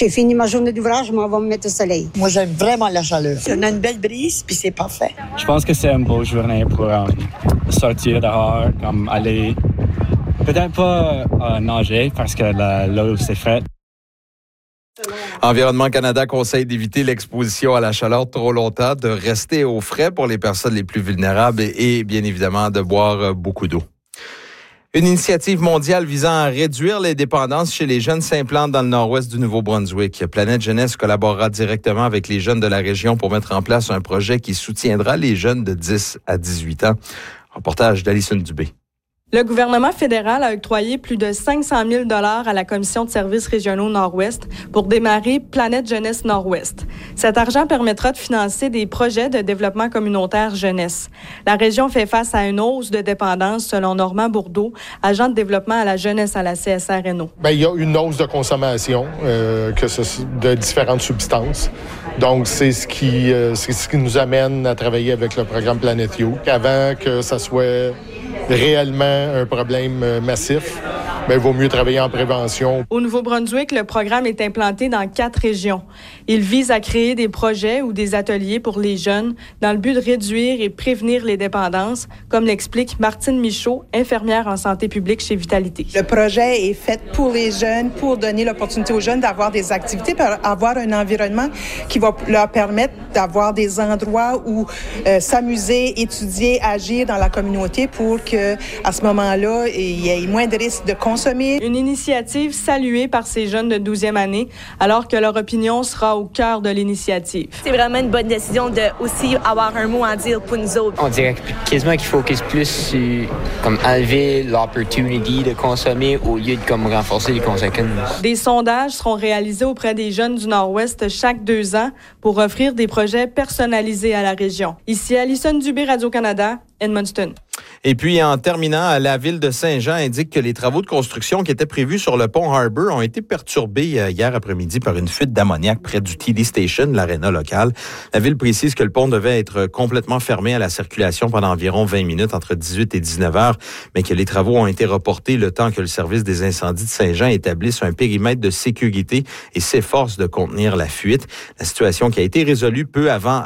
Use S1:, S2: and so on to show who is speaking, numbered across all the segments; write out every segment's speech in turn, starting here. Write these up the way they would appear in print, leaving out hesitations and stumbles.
S1: J'ai fini ma journée d'ouvrage, je m'en vais me mettre au soleil.
S2: Moi, j'aime vraiment la chaleur.
S3: On a une belle brise, puis c'est parfait.
S4: Je pense que c'est une bonne journée pour sortir dehors, comme aller, peut-être pas nager parce que l'eau c'est frais.
S5: Environnement Canada conseille d'éviter l'exposition à la chaleur trop longtemps, de rester au frais pour les personnes les plus vulnérables et bien évidemment de boire beaucoup d'eau. Une initiative mondiale visant à réduire les dépendances chez les jeunes s'implante dans le nord-ouest du Nouveau-Brunswick. Planète Jeunesse collaborera directement avec les jeunes de la région pour mettre en place un projet qui soutiendra les jeunes de 10 à 18 ans. Reportage d'Alison Dubé.
S6: Le gouvernement fédéral a octroyé plus de 500 000 $ à la Commission de services régionaux Nord-Ouest pour démarrer Planète Jeunesse Nord-Ouest. Cet argent permettra de financer des projets de développement communautaire jeunesse. La région fait face à une hausse de dépendance, selon Normand Bourdeau, agent de développement à la jeunesse à la CSRNO.
S7: Il y a une hausse de consommation de différentes substances. Donc, c'est ce qui nous amène à travailler avec le programme Planète Youth. Avant que ça soit réellement un problème massif, il vaut mieux travailler en prévention.
S6: Au Nouveau-Brunswick, le programme est implanté dans 4 régions. Il vise à créer des projets ou des ateliers pour les jeunes dans le but de réduire et prévenir les dépendances, comme l'explique Martine Michaud, infirmière en santé publique chez Vitalité.
S8: Le projet est fait pour les jeunes, pour donner l'opportunité aux jeunes d'avoir des activités, pour avoir un environnement qui va leur permettre d'avoir des endroits où s'amuser, étudier, agir dans la communauté pour que, à ce moment-là, il y ait moins de risques de consommer.
S6: Une initiative saluée par ces jeunes de 12e année, alors que leur opinion sera au cœur de l'initiative.
S9: C'est vraiment une bonne décision de aussi avoir un mot à dire pour nous autres.
S10: On dirait quasiment qu'il focus plus sur comme enlever l'opportunité de consommer au lieu de comme renforcer les conséquences.
S6: Des sondages seront réalisés auprès des jeunes du Nord-Ouest chaque 2 ans pour offrir des projets personnalisés à la région. Ici, Alison Dubé, Radio-Canada, Edmundston.
S5: Et puis, en terminant, la ville de Saint-Jean indique que les travaux de construction qui étaient prévus sur le pont Harbour ont été perturbés hier après-midi par une fuite d'ammoniac près du TD Station, l'aréna locale. La ville précise que le pont devait être complètement fermé à la circulation pendant environ 20 minutes entre 18 et 19 heures, mais que les travaux ont été reportés le temps que le service des incendies de Saint-Jean établisse un périmètre de sécurité et s'efforce de contenir la fuite. La situation qui a été résolue peu avant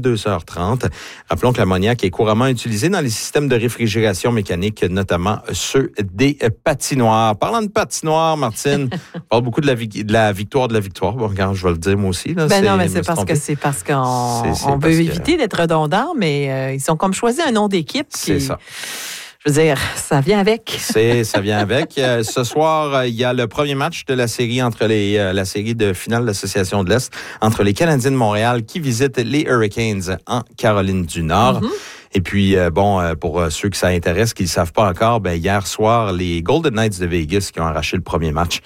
S5: 22h30. Rappelons que l'ammoniac est couramment utilisé dans les systèmes de réfrigération mécanique, notamment ceux des patinoires. Parlant de patinoires, Martine, on parle beaucoup de la victoire de la victoire. Bon, regarde, je vais le dire moi aussi. Là,
S11: non, mais c'est parce qu'on veut éviter d'être redondant, mais ils ont comme choisi un nom d'équipe.
S5: C'est ça.
S11: Je veux dire, ça vient avec.
S5: Ça vient avec. Ce soir, il y a le premier match de la série la série de finale de l'Association de l'Est entre les Canadiens de Montréal qui visitent les Hurricanes en Caroline du Nord. Mm-hmm. Et puis, pour ceux que ça intéresse, qui ne le savent pas encore, hier soir, les Golden Knights de Vegas qui ont arraché le premier match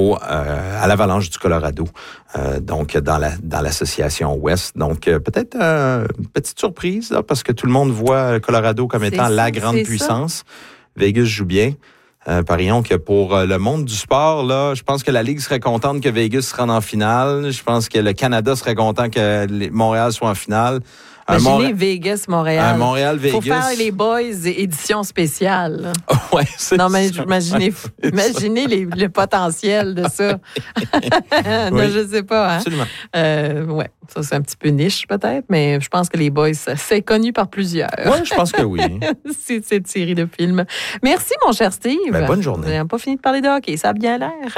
S5: à l'Avalanche du Colorado, donc dans l'association Ouest. Donc, peut-être une petite surprise, là, parce que tout le monde voit le Colorado comme étant la grande puissance. Vegas joue bien. Parions que pour le monde du sport, là, je pense que la Ligue serait contente que Vegas se rende en finale. Je pense que le Canada serait content que Montréal soit en finale.
S11: Imaginez Vegas, Montréal.
S5: Montréal-Vegas.
S11: Il faut faire les Boys édition spéciale.
S5: Ouais, c'est
S11: non, mais imaginez le potentiel de ça. Non,
S5: oui,
S11: je sais pas. Hein?
S5: Absolument.
S11: Ouais, ça c'est un petit peu niche peut-être, mais je pense que les Boys, c'est connu par plusieurs.
S5: Oui, je pense que oui.
S11: C'est cette série de films. Merci, mon cher Steve.
S5: Bonne journée.
S11: On n'a pas fini de parler de hockey, ça a bien l'air.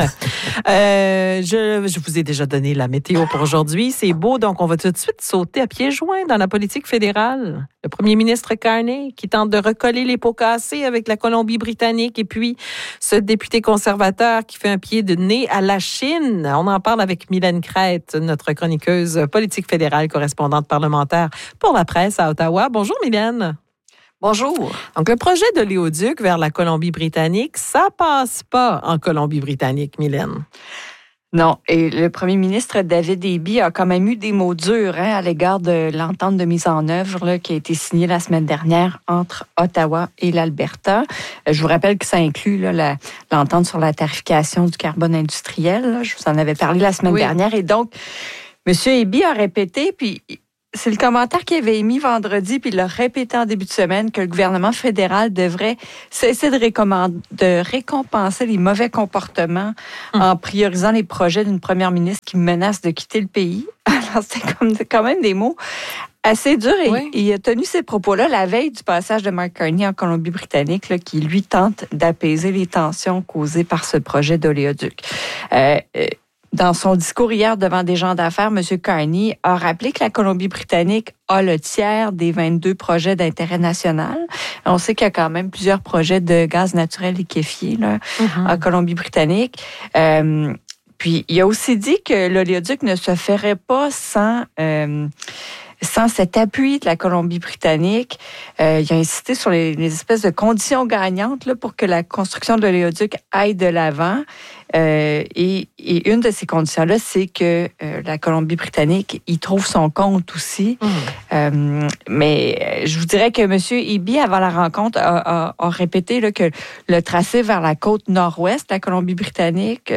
S11: Je vous ai déjà donné la météo pour aujourd'hui. C'est beau, donc on va tout de suite sauter à pieds joints dans la politique fédérale. Le premier ministre Carney qui tente de recoller les pots cassés avec la Colombie-Britannique et puis ce député conservateur qui fait un pied de nez à la Chine. On en parle avec Mylène Crête, notre chroniqueuse politique fédérale, correspondante parlementaire pour la presse à Ottawa. Bonjour Mylène.
S12: Bonjour.
S11: Donc, le projet de Léoduc vers la Colombie-Britannique, ça passe pas en Colombie-Britannique, Mylène.
S12: Non, et le premier ministre David Eby a quand même eu des mots durs à l'égard de l'entente de mise en œuvre là, qui a été signée la semaine dernière entre Ottawa et l'Alberta. Je vous rappelle que ça inclut là, l'entente sur la tarification du carbone industriel. Là. Je vous en avais parlé la semaine dernière. Et donc, M. Eby a répété, puis c'est le commentaire qu'il avait émis vendredi, puis il l'a répété en début de semaine, que le gouvernement fédéral devrait cesser de récompenser les mauvais comportements en priorisant les projets d'une première ministre qui menace de quitter le pays. Alors, c'est quand même des mots assez durs. Et il a tenu ces propos-là la veille du passage de Mark Carney en Colombie-Britannique, là, qui, lui, tente d'apaiser les tensions causées par ce projet d'oléoduc. Dans son discours hier devant des gens d'affaires, M. Carney a rappelé que la Colombie-Britannique a le tiers des 22 projets d'intérêt national. On sait qu'il y a quand même plusieurs projets de gaz naturel liquéfié là, en Colombie-Britannique. Puis, il a aussi dit que l'oléoduc ne se ferait pas sans cet appui de la Colombie-Britannique. Il a insisté sur les espèces de conditions gagnantes là, pour que la construction de l'oléoduc aille de l'avant. Et une de ces conditions-là, c'est que la Colombie-Britannique y trouve son compte aussi. Mais je vous dirais que M. Eby, avant la rencontre, a répété là, que le tracé vers la côte nord-ouest de la Colombie-Britannique,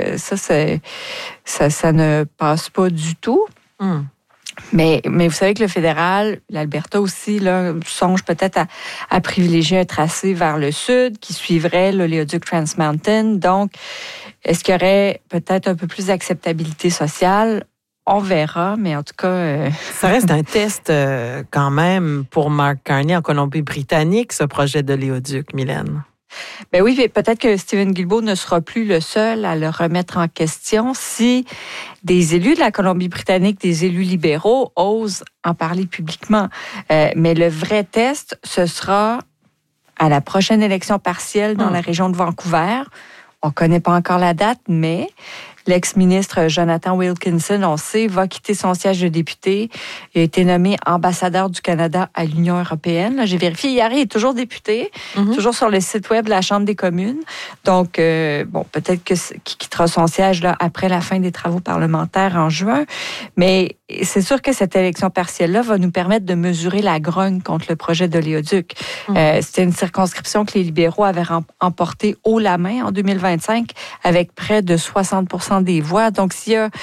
S12: ça ne passe pas du tout. Mais vous savez que le fédéral, l'Alberta aussi, là, songe peut-être à privilégier un tracé vers le sud qui suivrait l'oléoduc Trans Mountain. Donc, est-ce qu'il y aurait peut-être un peu plus d'acceptabilité sociale? On verra, mais en tout cas...
S11: Ça reste un test quand même pour Mark Carney en Colombie-Britannique, ce projet d'oléoduc, Mylène.
S12: Ben oui, peut-être que Stephen Guilbeault ne sera plus le seul à le remettre en question si des élus de la Colombie-Britannique, des élus libéraux, osent en parler publiquement. Mais le vrai test, ce sera à la prochaine élection partielle dans la région de Vancouver. On ne connaît pas encore la date, mais l'ex-ministre Jonathan Wilkinson, on sait, va quitter son siège de député. Il a été nommé ambassadeur du Canada à l'Union européenne. Là, j'ai vérifié hier, il est toujours député, toujours sur le site web de la Chambre des communes. Donc, peut-être qu'il quittera son siège là, après la fin des travaux parlementaires en juin. Mais c'est sûr que cette élection partielle-là va nous permettre de mesurer la grogne contre le projet d'oléoduc. C'était une circonscription que les libéraux avaient emportée haut la main en 2025 avec près de 60% des voix. Donc, s'il y a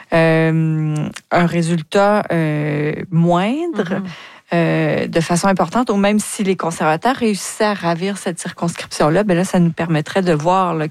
S12: un résultat moindre, de façon importante, ou même si les conservateurs réussissaient à ravir cette circonscription-là, ben là, ça nous permettrait de voir là,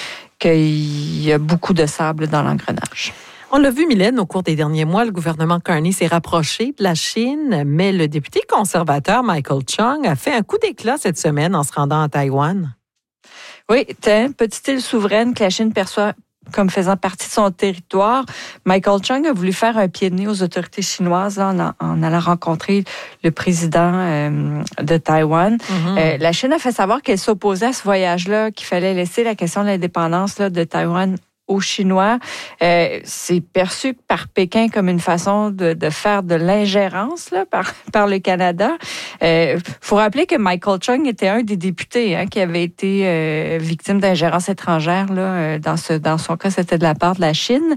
S12: qu'il y a beaucoup de sable dans l'engrenage.
S11: On l'a vu, Mylène, au cours des derniers mois, le gouvernement Carney s'est rapproché de la Chine, mais le député conservateur Michael Chung a fait un coup d'éclat cette semaine en se rendant à Taïwan.
S12: Oui, petite île souveraine que la Chine perçoit comme faisant partie de son territoire. Michael Chung a voulu faire un pied de nez aux autorités chinoises là, en allant rencontrer le président de Taïwan. La Chine a fait savoir qu'elle s'opposait à ce voyage-là, qu'il fallait laisser la question de l'indépendance là, de Taïwan aux Chinois. C'est perçu par Pékin comme une façon de faire de l'ingérence là, par le Canada. Faut rappeler que Michael Chung était un des députés qui avait été victime d'ingérence étrangère. Là, dans son cas, c'était de la part de la Chine.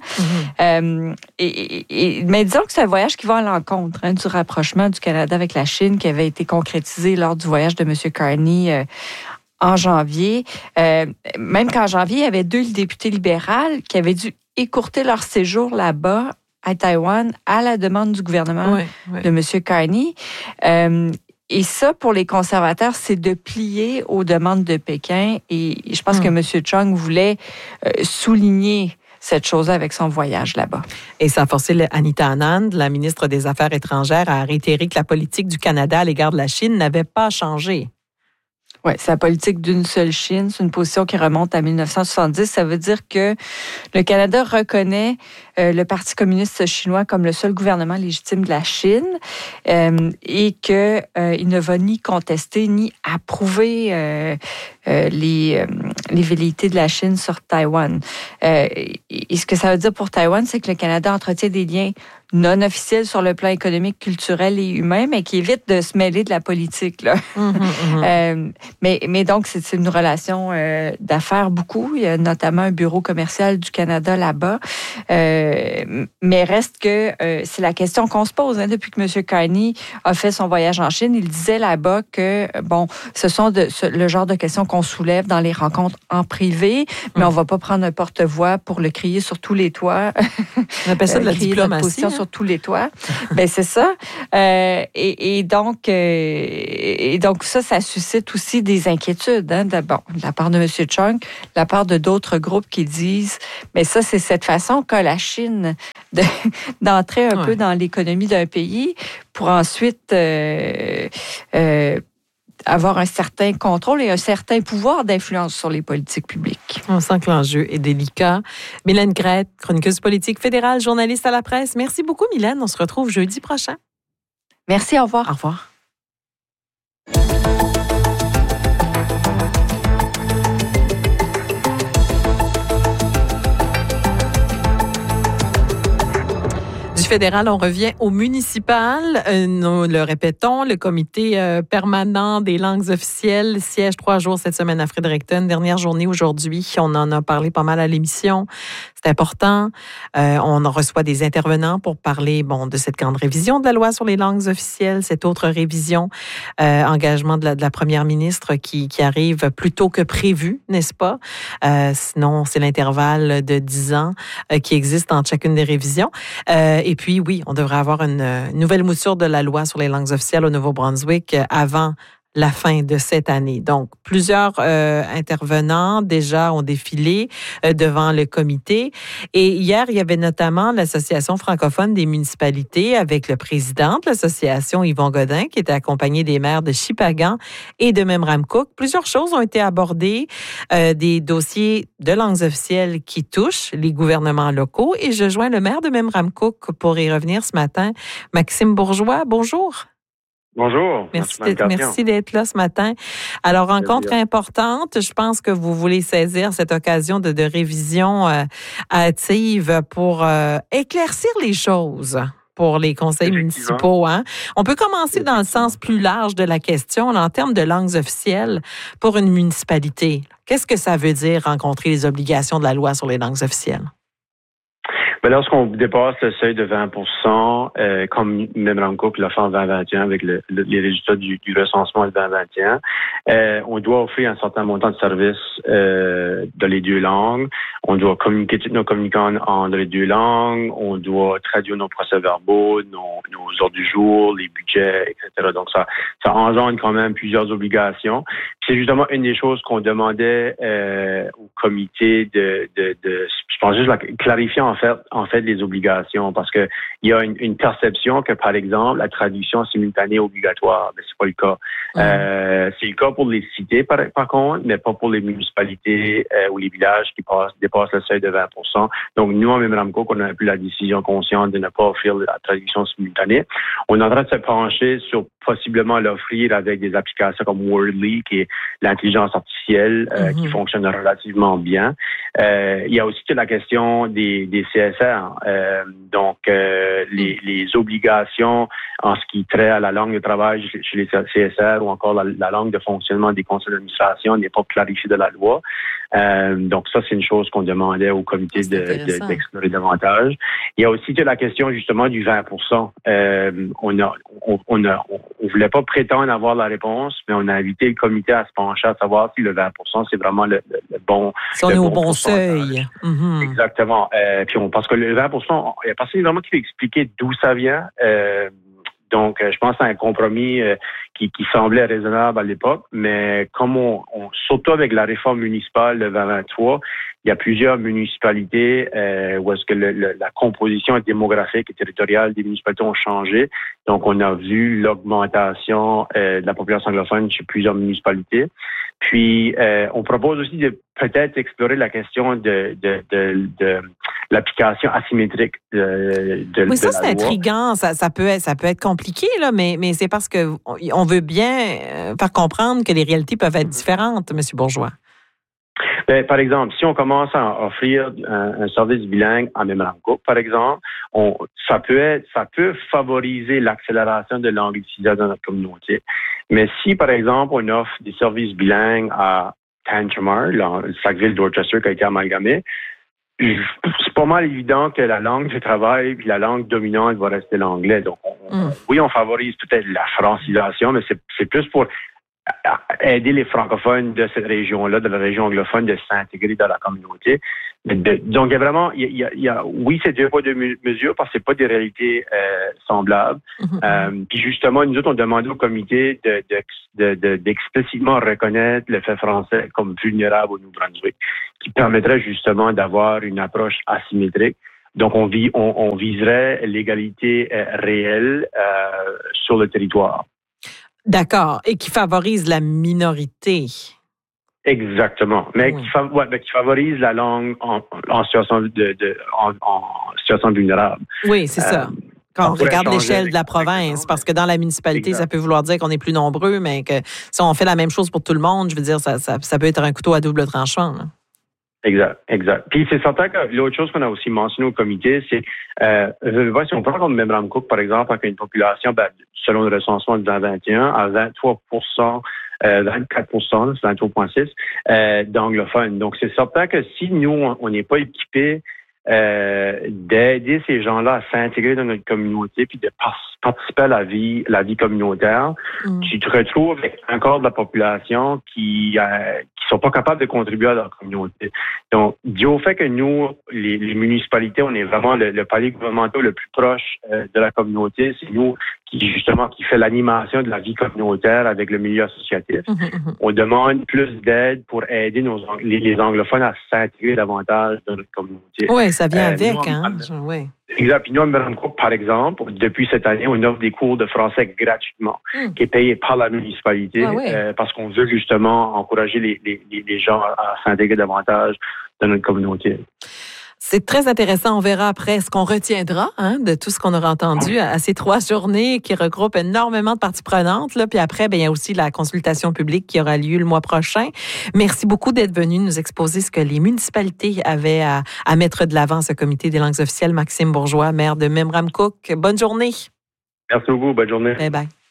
S12: Mais disons que c'est un voyage qui va à l'encontre du rapprochement du Canada avec la Chine qui avait été concrétisé lors du voyage de M. Carney en janvier. Même qu'en janvier, il y avait 2 députés libéraux qui avaient dû écourter leur séjour là-bas, à Taïwan, à la demande du gouvernement de M. Carney. Et ça, pour les conservateurs, c'est de plier aux demandes de Pékin. Et je pense que M. Chung voulait souligner cette chose avec son voyage là-bas.
S11: Et ça a forcé Anita Anand, la ministre des Affaires étrangères, à réitérer que la politique du Canada à l'égard de la Chine n'avait pas changé.
S12: Oui, c'est la politique d'une seule Chine. C'est une position qui remonte à 1970. Ça veut dire que le Canada reconnaît le Parti communiste chinois comme le seul gouvernement légitime de la Chine et qu'il ne va ni contester ni approuver les velléités de la Chine sur Taïwan. Et ce que ça veut dire pour Taïwan, c'est que le Canada entretient des liens non officiels sur le plan économique, culturel et humain, mais qui évite de se mêler de la politique. Là. Mais donc, c'est une relation d'affaires beaucoup. Il y a notamment un bureau commercial du Canada là-bas. Mais reste que c'est la question qu'on se pose. Depuis que M. Carney a fait son voyage en Chine, il disait là-bas que, ce sont le genre de questions qu'on soulève dans les rencontres en privé, mais on ne va pas prendre un porte-voix pour le crier sur tous les toits.
S11: On appelle ça de la diplomatie.
S12: Sur sur tous les toits. Ben c'est ça. Et donc ça suscite aussi des inquiétudes, hein, de la part de M. Chung, de la part de d'autres groupes qui disent, mais ça, c'est cette façon qu'a la Chine d'entrer un peu dans l'économie d'un pays pour ensuite avoir un certain contrôle et un certain pouvoir d'influence sur les politiques publiques.
S11: On sent que l'enjeu est délicat. Mylène Grette, chroniqueuse politique fédérale, journaliste à la presse. Merci beaucoup, Mylène. On se retrouve jeudi prochain.
S12: Merci, au revoir.
S11: Au revoir. Du fédéral, on revient au municipal. Nous le répétons, le comité permanent des langues officielles siège 3 jours cette semaine à Fredericton. Dernière journée aujourd'hui. On en a parlé pas mal à l'émission. C'est important. On en reçoit des intervenants pour parler de cette grande révision de la loi sur les langues officielles, cette autre révision, engagement de la première ministre qui arrive plus tôt que prévu, n'est-ce pas? Sinon, c'est l'intervalle de 10 ans qui existe entre chacune des révisions. Et puis, oui, on devrait avoir une nouvelle mouture de la loi sur les langues officielles au Nouveau-Brunswick avant la fin de cette année. Donc, plusieurs intervenants déjà ont défilé devant le comité. Et hier, il y avait notamment l'Association francophone des municipalités avec le président de l'association, Yvon Godin, qui était accompagné des maires de Shippagan et de Memramcook. Plusieurs choses ont été abordées, des dossiers de langues officielles qui touchent les gouvernements locaux. Et je joins le maire de Memramcook pour y revenir ce matin, Maxime Bourgeois. Bonjour.
S2: Bonjour.
S11: Merci d'être là ce matin. Alors, rencontre importante. Je pense que vous voulez saisir cette occasion de révision hâtive pour éclaircir les choses pour les conseils municipaux. Hein? On peut commencer dans le sens plus large de la question, en termes de langues officielles pour une municipalité. Qu'est-ce que ça veut dire rencontrer les obligations de la loi sur les langues officielles?
S2: Lorsqu'on dépasse le seuil de 20%, comme Memramcook l'a fait en 2021 avec les résultats du recensement de 2021, on doit offrir un certain montant de services dans les 2 langues. On doit communiquer tous nos communicants dans les 2 langues. On doit traduire nos procès-verbaux, nos ordres du jour, les budgets, etc. Donc, ça engendre quand même plusieurs obligations. C'est justement une des choses qu'on demandait au comité je pense juste clarifier en fait les obligations, parce que il y a une perception que, par exemple, la traduction simultanée est obligatoire, mais c'est pas le cas. C'est le cas pour les cités, par contre, mais pas pour les municipalités ou les villages qui dépassent le seuil de 20%. Donc, nous, en Memramcook, on a pris la décision consciente de ne pas offrir la traduction simultanée. On est en train de se pencher sur possiblement l'offrir avec des applications comme Wordly, qui est l'intelligence artificielle, qui fonctionne relativement bien. Il y a aussi la question des CSR. Donc, les obligations en ce qui trait à la langue de travail chez les CSR ou encore la langue de fonctionnement des conseils d'administration n'est pas clarifiée de la loi. Donc, ça, c'est une chose qu'on demandait au comité d'explorer davantage. Il y a aussi la question, justement, du 20%. On voulait pas prétendre avoir la réponse, mais on a invité le comité à se pencher à savoir si le 20%, c'est vraiment le bon...
S11: Si on est au bon seuil.
S2: Exactement. Parce que le 20%, il n'y a personne vraiment qui peut expliquer d'où ça vient. Donc, je pense à un compromis qui semblait raisonnable à l'époque, mais comme surtout avec la réforme municipale de 2023, il y a plusieurs municipalités où est-ce que la composition démographique et territoriale des municipalités ont changé. Donc, on a vu l'augmentation de la population anglophone chez plusieurs municipalités. Puis, on propose aussi de peut-être explorer la question de l'application asymétrique de
S11: oui, ça,
S2: la
S11: c'est
S2: loi.
S11: intriguant. Ça peut être compliqué, là, mais c'est parce que on veut bien faire comprendre que les réalités peuvent être différentes, M. Bourgeois.
S2: Par exemple, si on commence à offrir un service bilingue en Memramcook, par exemple, ça peut favoriser l'accélération de langue utilisée dans notre communauté. Mais si, par exemple, on offre des services bilingues à Tantramar, le Sackville Dorchester qui a été amalgamé, c'est pas mal évident que la langue de travail et la langue dominante va rester l'anglais. Donc, oui, on favorise peut-être la francisation, mais c'est plus pour aider les francophones de cette région-là, de la région anglophone, de s'intégrer dans la communauté. Donc, il y a vraiment, oui, c'est 2 poids 2 mesures parce que c'est pas des réalités semblables. Puis justement, nous autres, on demandait au comité d'explicitement reconnaître le fait français comme vulnérable au Nouveau-Brunswick, qui permettrait justement d'avoir une approche asymétrique. Donc, on viserait l'égalité réelle sur le territoire.
S11: D'accord. Et qui favorise la minorité.
S2: Exactement. Mais qui favorise la langue en situation situation vulnérable.
S11: Oui, c'est ça. Quand on regarde l'échelle de la province, parce que dans la municipalité, ça peut vouloir dire qu'on est plus nombreux, mais que si on fait la même chose pour tout le monde, je veux dire, ça peut être un couteau à double tranchant. Là.
S2: Exact. Puis c'est certain que l'autre chose qu'on a aussi mentionné au comité, c'est si on prend comme Memram Cook, par exemple, avec une population, selon le recensement de 2021, à 23%, 24%, c'est 23,6% d'anglophones. Donc c'est certain que si nous, on n'est pas équipés d'aider ces gens-là à s'intégrer dans notre communauté puis de participer à la vie communautaire, tu te retrouves avec un quart de la population qui sont pas capables de contribuer à leur communauté. Donc, dû au fait que nous, les municipalités, on est vraiment le palier gouvernemental le plus proche de la communauté, c'est nous qui fait l'animation de la vie communautaire avec le milieu associatif. On demande plus d'aide pour aider les anglophones à s'intégrer davantage dans notre communauté.
S11: Oui, ça vient avec, oui.
S2: Exact. Puis nous, à Memram Cook, par exemple, depuis cette année, on offre des cours de français gratuitement, qui est payé par la municipalité, parce qu'on veut justement encourager les gens à s'intégrer davantage dans notre communauté.
S11: C'est très intéressant. On verra après ce qu'on retiendra de tout ce qu'on aura entendu à ces 3 journées qui regroupent énormément de parties prenantes. Là. Puis après, il y a aussi la consultation publique qui aura lieu le mois prochain. Merci beaucoup d'être venu nous exposer ce que les municipalités avaient à mettre de l'avant, ce comité des langues officielles. Maxime Bourgeois, maire de Memram Cook. Bonne journée.
S2: Merci beaucoup. Bonne journée.
S11: Bye bye.